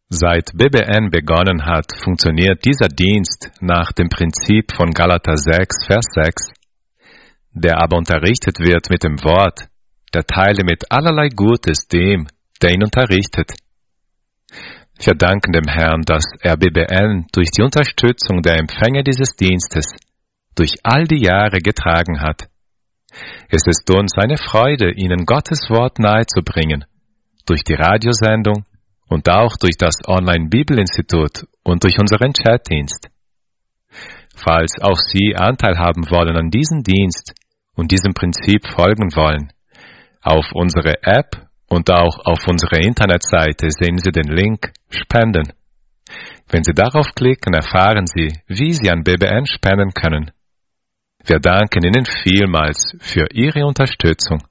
Seit BBN begonnen hat, funktioniert dieser Dienst nach dem Prinzip von Galater 6, Vers 6. Der aber unterrichtet wird mit dem Wort, der teile mit allerlei Gutes dem, der ihn unterrichtet. Wir danken dem Herrn, dass er BBN durch die Unterstützung der Empfänger dieses Dienstes durch all die Jahre getragen hat. Es ist uns eine Freude, Ihnen Gottes Wort nahezubringen, durch die Radiosendung und auch durch das Online-Bibelinstitut und durch unseren Chatdienst. Falls auch Sie Anteil haben wollen an diesem Dienst und diesem Prinzip folgen wollen, auf unsere App und auch auf unserer Internetseite sehen Sie den Link Spenden. Wenn Sie darauf klicken, erfahren Sie, wie Sie an BBN spenden können. Wir danken Ihnen vielmals für Ihre Unterstützung.